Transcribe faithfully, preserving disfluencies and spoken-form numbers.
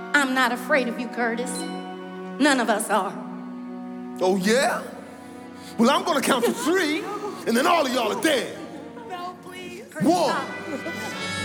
I'm not afraid of you, Curtis. None of us are. Oh, yeah? Well, I'm gonna count to three, and then all of y'all are dead. No, please. One, Stop.